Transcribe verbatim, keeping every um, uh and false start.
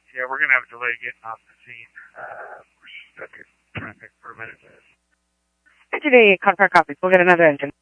Yeah, we're going to have a delay getting off the scene. Uh, we're stuck in traffic for a minute. Today, Concord copies. We'll get another engine.